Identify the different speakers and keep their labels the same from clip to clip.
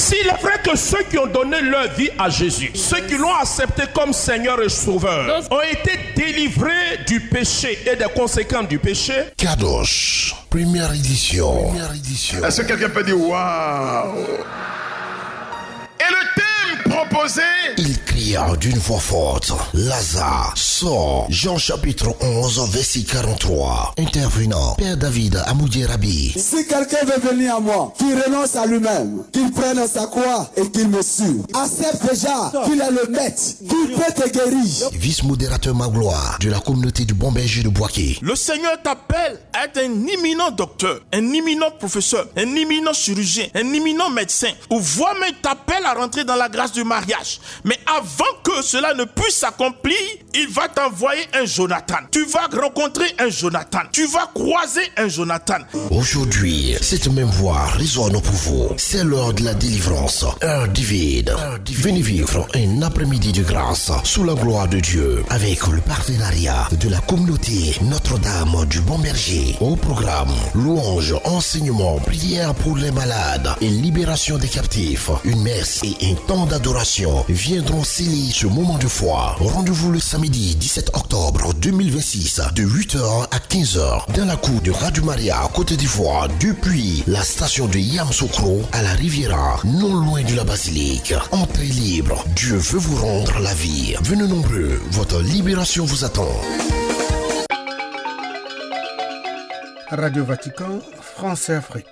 Speaker 1: S'il est vrai que ceux qui ont donné leur vie à Jésus, ceux qui l'ont accepté comme Seigneur et Sauveur, ont été délivrés du péché et des conséquences du péché.
Speaker 2: Kadosh, première édition.
Speaker 3: Est-ce que quelqu'un peut dire waouh? Et le thème proposé,
Speaker 2: Il cria d'une voix forte, Lazare, sort. Jean chapitre 11, verset 43. Intervenant, Père David Amoudi Rabi.
Speaker 4: Si quelqu'un veut venir à moi, qu'il renonce à lui-même, qu'il prenne sa croix et qu'il me suive. Accepte déjà qu'il est le maître, qu'il peut te guérir.
Speaker 2: Vice-modérateur Magloire de la communauté du Bon Berger de Boaké.
Speaker 5: Le Seigneur t'appelle à être un imminent docteur, un imminent professeur, un imminent chirurgien, un imminent médecin. Ou voire même t'appelle à rentrer dans la grâce du mariage. Mais avant que cela ne puisse s'accomplir, il va t'envoyer un Jonathan. Tu vas rencontrer un Jonathan. Tu vas croiser un Jonathan.
Speaker 2: Aujourd'hui, cette même voix résonne pour vous. C'est l'heure de la délivrance. Heure divine. Venez vivre un après-midi de grâce sous la gloire de Dieu avec le partenariat de la communauté Notre-Dame du Bon Berger. Au programme, louange, enseignement, prière pour les malades et libération des captifs. Une messe et un temps d'adoration viendront sceller ce moment de foi. Rendez-vous le samedi 17 octobre 2026 de 8h à 15h dans la cour de Radio Maria Côte d'Ivoire depuis la station de Yamoussoukro à la Riviera, non loin de la basilique. Entrée libre, Dieu veut vous rendre la vie. Venez nombreux, votre libération vous attend.
Speaker 6: Radio Vatican, France et Afrique.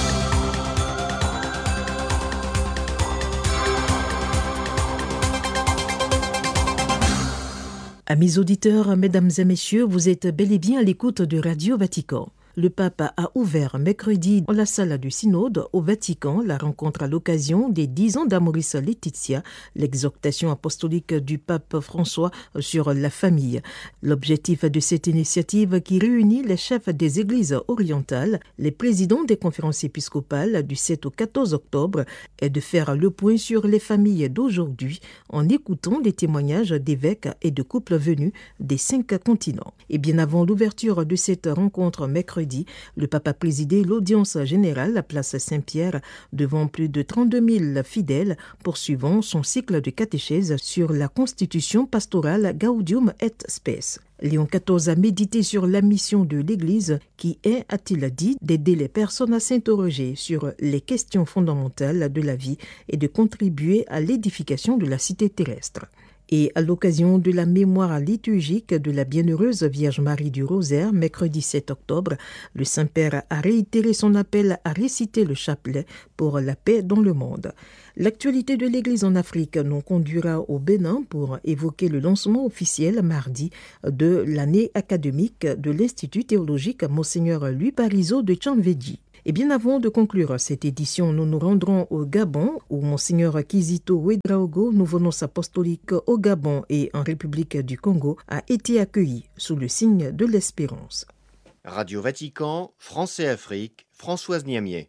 Speaker 7: Amis auditeurs, mesdames et messieurs, vous êtes bel et bien à l'écoute de Radio Vatican. Le pape a ouvert mercredi dans la salle du synode au Vatican la rencontre à l'occasion des 10 ans d'Amoris Laetitia, l'exhortation apostolique du pape François sur la famille. L'objectif de cette initiative qui réunit les chefs des églises orientales, les présidents des conférences épiscopales du 7 au 14 octobre est de faire le point sur les familles d'aujourd'hui en écoutant les témoignages d'évêques et de couples venus des 5 continents. Et bien avant l'ouverture de cette rencontre mercredi, le pape a présidé l'audience générale à Place Saint-Pierre devant plus de 32 000 fidèles poursuivant son cycle de catéchèse sur la constitution pastorale Gaudium et Spes. Léon XIV a médité sur la mission de l'Église qui est, a-t-il dit, d'aider les personnes à s'interroger sur les questions fondamentales de la vie et de contribuer à l'édification de la cité terrestre. Et à l'occasion de la mémoire liturgique de la Bienheureuse Vierge Marie du Rosaire, mercredi 7 octobre, le Saint-Père a réitéré son appel à réciter le chapelet pour la paix dans le monde. L'actualité de l'Église en Afrique nous conduira au Bénin pour évoquer le lancement officiel mardi de l'année académique de l'Institut théologique Monseigneur Louis Parizeau de Tchanvedji. Et bien avant de conclure cette édition, nous nous rendrons au Gabon, où Monseigneur Kizito Ouedraogo, nouveau-nonce apostolique au Gabon et en République du Congo, a été accueilli sous le signe de l'espérance.
Speaker 8: Radio Vatican, France et Afrique, Françoise Niamier.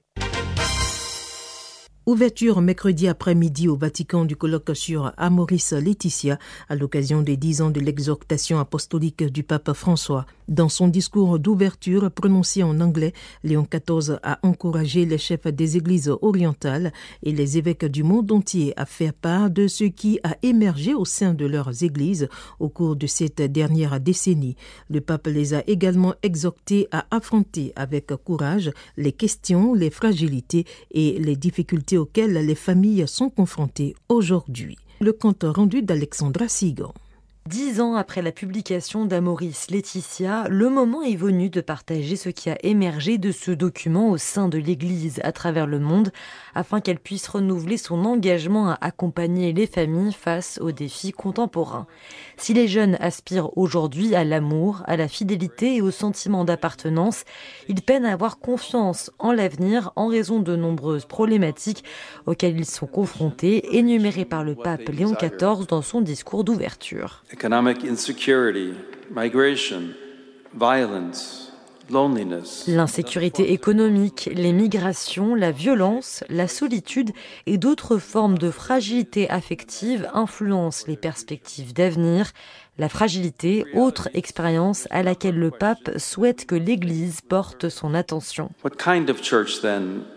Speaker 7: Ouverture mercredi après-midi au Vatican du colloque sur Amoris Laetitia à l'occasion des 10 ans de l'exhortation apostolique du pape François. Dans son discours d'ouverture prononcé en anglais, Léon XIV a encouragé les chefs des églises orientales et les évêques du monde entier à faire part de ce qui a émergé au sein de leurs églises au cours de cette dernière décennie. Le pape les a également exhortés à affronter avec courage les questions, les fragilités et les difficultés auxquelles les familles sont confrontées aujourd'hui. Le compte rendu d'Alexandra Sigan.
Speaker 9: 10 ans après la publication d'Amoris Laetitia, le moment est venu de partager ce qui a émergé de ce document au sein de l'Église à travers le monde, afin qu'elle puisse renouveler son engagement à accompagner les familles face aux défis contemporains. Si les jeunes aspirent aujourd'hui à l'amour, à la fidélité et au sentiment d'appartenance, ils peinent à avoir confiance en l'avenir en raison de nombreuses problématiques auxquelles ils sont confrontés, énumérées par le pape Léon XIV dans son discours d'ouverture.
Speaker 10: Economic insecurity, migration, violence, loneliness.
Speaker 9: L'insécurité économique, les migrations, la violence, la solitude et d'autres formes de fragilité affective influencent les perspectives d'avenir. La fragilité, autre expérience à laquelle le pape souhaite que l'Église porte son attention.
Speaker 10: What kind of church then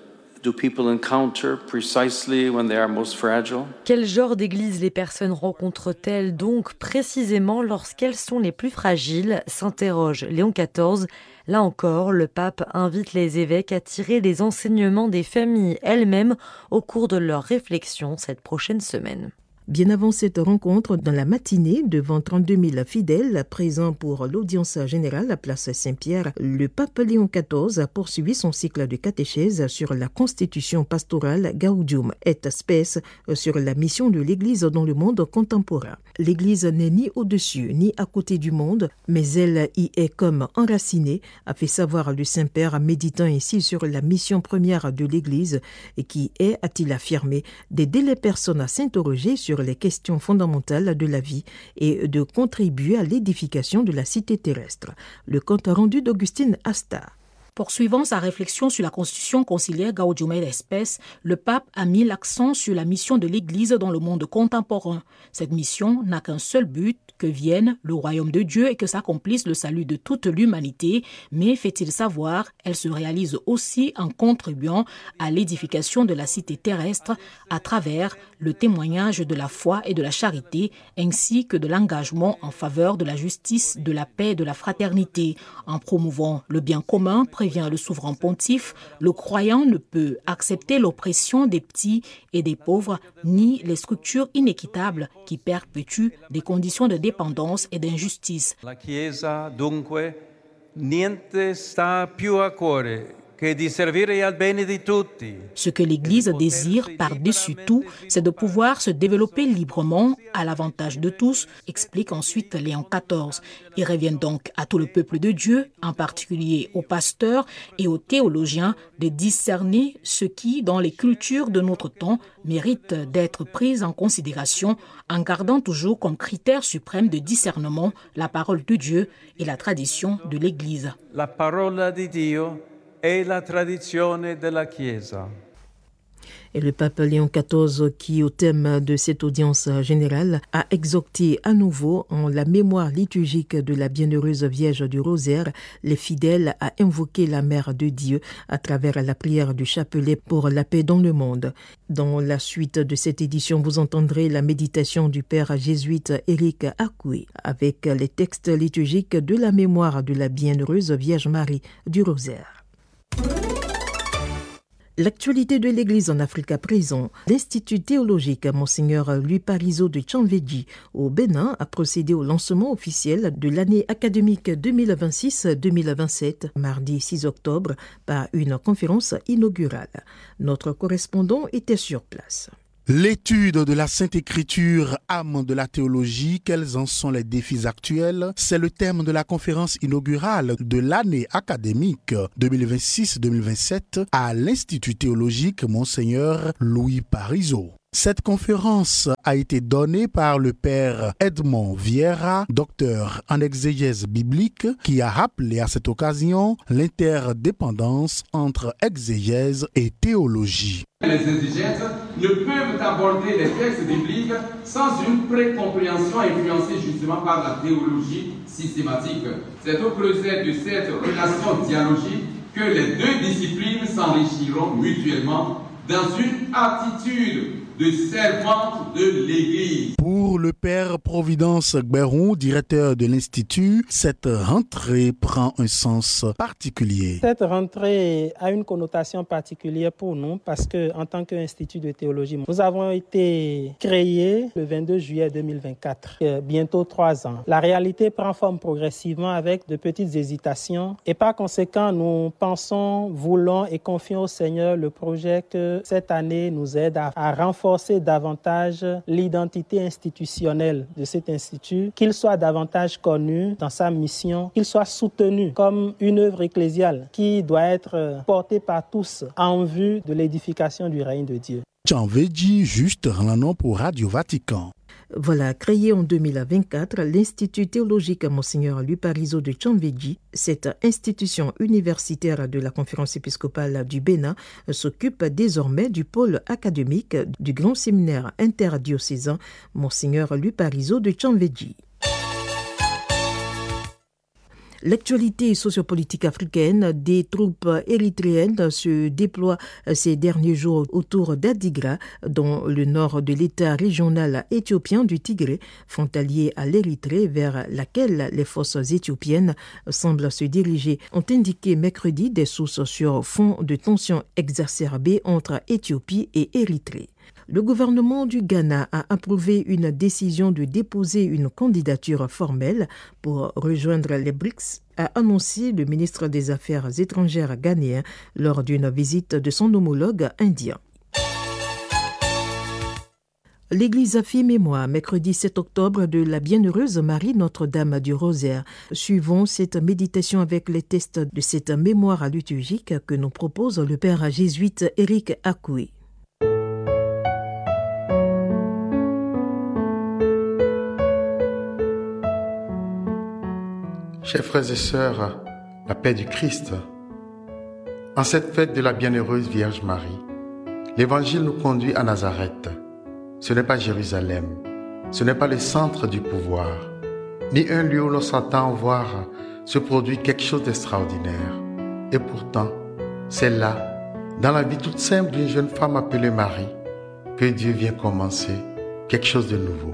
Speaker 10: do people encounter precisely when they are most fragile?
Speaker 9: Quel genre d'église les personnes rencontrent-elles donc précisément lorsqu'elles sont les plus fragiles, s'interroge Léon XIV. Là encore, le pape invite les évêques à tirer les enseignements des familles elles-mêmes au cours de leurs réflexions cette prochaine semaine.
Speaker 7: Bien avant cette rencontre, dans la matinée, devant 32 000 fidèles présents pour l'audience générale à Place Saint-Pierre, le pape Léon XIV a poursuivi son cycle de catéchèse sur la constitution pastorale Gaudium et Spes, sur la mission de l'Église dans le monde contemporain. L'Église n'est ni au-dessus ni à côté du monde, mais elle y est comme enracinée, a fait savoir le Saint-Père, méditant ainsi sur la mission première de l'Église et qui est, a-t-il affirmé, d'aider les personnes à s'interroger sur les questions fondamentales de la vie et de contribuer à l'édification de la cité terrestre. Le compte rendu d'Augustine Asta.
Speaker 11: Poursuivant sa réflexion sur la constitution conciliaire Gaudium et Spes, le pape a mis l'accent sur la mission de l'Église dans le monde contemporain. Cette mission n'a qu'un seul but, que vienne le royaume de Dieu et que s'accomplisse le salut de toute l'humanité, mais fait-il savoir, elle se réalise aussi en contribuant à l'édification de la cité terrestre à travers le témoignage de la foi et de la charité, ainsi que de l'engagement en faveur de la justice, de la paix et de la fraternité. En promouvant le bien commun, prévient le souverain pontife, le croyant ne peut accepter l'oppression des petits et des pauvres, ni les structures inéquitables qui perpétuent des conditions de dépendance et d'injustice.
Speaker 12: La Chiesa, dunque, niente sta più a cuore che di servire al bene di tutti.
Speaker 11: Ce que l'Église désire par-dessus tout, c'est de pouvoir se développer librement à l'avantage de tous, explique ensuite Léon XIV. Il revient donc à tout le peuple de Dieu, en particulier aux pasteurs et aux théologiens, de discerner ce qui, dans les cultures de notre temps, mérite d'être pris en considération, en gardant toujours comme critère suprême de discernement la parole de Dieu et la tradition de l'Église.
Speaker 12: La parola di Dio et la tradizione della Chiesa.
Speaker 7: Et le pape Léon XIV, qui au thème de cette audience générale, a exhorté à nouveau en la mémoire liturgique de la bienheureuse Vierge du Rosaire, les fidèles à invoquer la Mère de Dieu à travers la prière du chapelet pour la paix dans le monde. Dans la suite de cette édition, vous entendrez la méditation du père jésuite Éric Akoué avec les textes liturgiques de la mémoire de la bienheureuse Vierge Marie du Rosaire. L'actualité de l'Église en Afrique à présent. L'Institut théologique Monseigneur Louis Parizeau de Tchanvedji au Bénin a procédé au lancement officiel de l'année académique 2026-2027, mardi 6 octobre, par une conférence inaugurale. Notre correspondant était sur place.
Speaker 13: L'étude de la Sainte Écriture, âme de la théologie, quels en sont les défis actuels? C'est le thème de la conférence inaugurale de l'année académique 2026-2027 à l'Institut théologique Monseigneur Louis Parizeau. Cette conférence a été donnée par le père Edmond Vieira, docteur en exégèse biblique, qui a rappelé à cette occasion l'interdépendance entre exégèse et théologie.
Speaker 14: Les exégètes ne peuvent aborder les textes bibliques sans une précompréhension influencée justement par la théologie systématique. C'est au creuset de cette relation dialogique que les deux disciplines s'enrichiront mutuellement dans une attitude de servante de l'Église.
Speaker 13: Pour le père Providence Gberon, directeur de l'Institut, cette rentrée prend un sens particulier.
Speaker 15: Cette rentrée a une connotation particulière pour nous parce que, en tant qu'Institut de théologie, nous avons été créés le 22 juillet 2024, bientôt 3 ans. La réalité prend forme progressivement avec de petites hésitations et par conséquent, nous pensons, voulons et confions au Seigneur le projet que cette année nous aide à renforcer davantage l'identité institutionnelle de cet institut, qu'il soit davantage connu dans sa mission, qu'il soit soutenu comme une œuvre ecclésiale qui doit être portée par tous en vue de l'édification du règne de Dieu.
Speaker 13: Tchanvedji, juste Ralanon pour Radio Vatican.
Speaker 7: Voilà, créé en 2024, l'Institut théologique Monseigneur Louis Parizeau de Tchanvedji, cette institution universitaire de la Conférence épiscopale du Bénin, s'occupe désormais du pôle académique du grand séminaire interdiocésain Monseigneur Louis Parizeau de Tchanvedji. L'actualité sociopolitique africaine, des troupes érythréennes se déploient ces derniers jours autour d'Adigra, dans le nord de l'État régional éthiopien du Tigré, frontalier à l'Érythrée, vers laquelle les forces éthiopiennes semblent se diriger, ont indiqué mercredi des sources sur fond de tensions exacerbées entre Éthiopie et Érythrée. Le gouvernement du Ghana a approuvé une décision de déposer une candidature formelle pour rejoindre les BRICS, a annoncé le ministre des Affaires étrangères ghanéen lors d'une visite de son homologue indien. L'Église a fait mémoire mercredi 7 octobre de la bienheureuse Marie Notre-Dame du Rosaire. Suivons cette méditation avec les textes de cette mémoire liturgique que nous propose le père jésuite Éric Akoué.
Speaker 16: Chers frères et sœurs, la paix du Christ. En cette fête de la bienheureuse Vierge Marie, l'Évangile nous conduit à Nazareth. Ce n'est pas Jérusalem, ce n'est pas le centre du pouvoir, ni un lieu où l'on s'attend à voir se produire quelque chose d'extraordinaire. Et pourtant, c'est là, dans la vie toute simple d'une jeune femme appelée Marie, que Dieu vient commencer quelque chose de nouveau.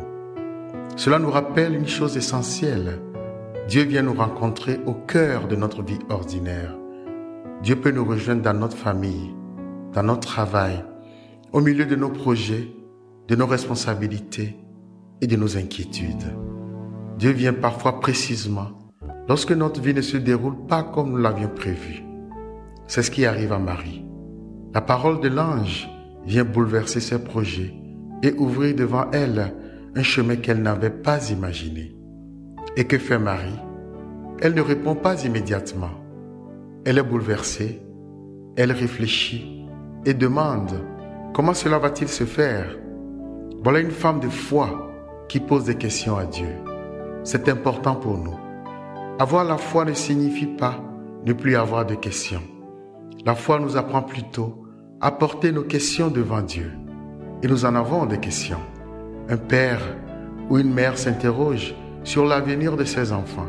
Speaker 16: Cela nous rappelle une chose essentielle. Dieu vient nous rencontrer au cœur de notre vie ordinaire. Dieu peut nous rejoindre dans notre famille, dans notre travail, au milieu de nos projets, de nos responsabilités et de nos inquiétudes. Dieu vient parfois précisément lorsque notre vie ne se déroule pas comme nous l'avions prévu. C'est ce qui arrive à Marie. La parole de l'ange vient bouleverser ses projets et ouvrir devant elle un chemin qu'elle n'avait pas imaginé. Et que fait Marie? Elle ne répond pas immédiatement. Elle est bouleversée, elle réfléchit et demande comment cela va-t-il se faire? Voilà une femme de foi qui pose des questions à Dieu. C'est important pour nous. Avoir la foi ne signifie pas ne plus avoir de questions. La foi nous apprend plutôt à porter nos questions devant Dieu. Et nous en avons des questions. Un père ou une mère s'interroge sur l'avenir de ses enfants.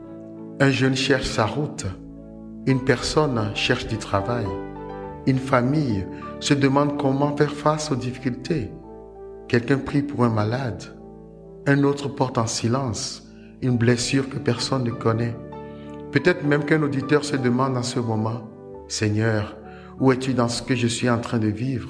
Speaker 16: Un jeune cherche sa route. Une personne cherche du travail. Une famille se demande comment faire face aux difficultés. Quelqu'un prie pour un malade. Un autre porte en silence une blessure que personne ne connaît. Peut-être même qu'un auditeur se demande en ce moment, « Seigneur, où es-tu dans ce que je suis en train de vivre ?»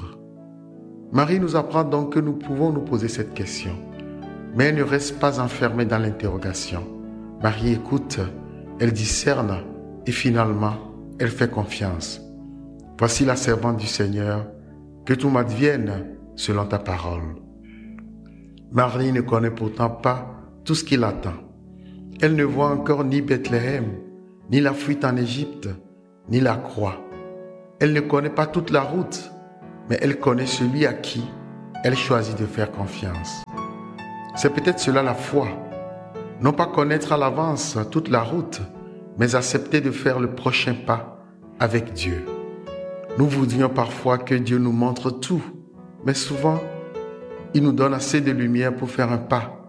Speaker 16: Marie nous apprend donc que nous pouvons nous poser cette question. Mais elle ne reste pas enfermée dans l'interrogation. Marie écoute, elle discerne et finalement, elle fait confiance. Voici la servante du Seigneur, que tout m'advienne selon ta parole. Marie ne connaît pourtant pas tout ce qui l'attend. Elle ne voit encore ni Bethléem, ni la fuite en Égypte, ni la croix. Elle ne connaît pas toute la route, mais elle connaît celui à qui elle choisit de faire confiance. C'est peut-être cela la foi. Non pas connaître à l'avance toute la route, mais accepter de faire le prochain pas avec Dieu. Nous voudrions parfois que Dieu nous montre tout, mais souvent, il nous donne assez de lumière pour faire un pas